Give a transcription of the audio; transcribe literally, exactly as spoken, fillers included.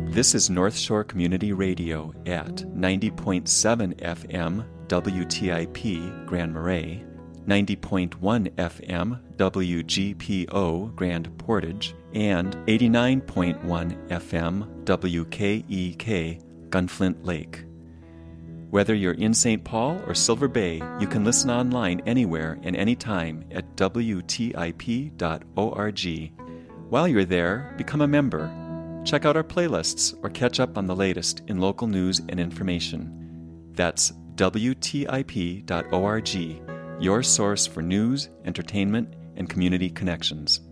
This is North Shore Community Radio at ninety point seven F M W T I P Grand Marais, ninety point one F M W G P O Grand Portage, and eighty-nine point one F M W K E K Gunflint Lake. Whether you're in Saint Paul or Silver Bay, you can listen online anywhere and anytime at W T I P dot org. While you're there, become a member. Check out our playlists or catch up on the latest in local news and information. That's W T I P dot org, your source for news, entertainment, and community connections.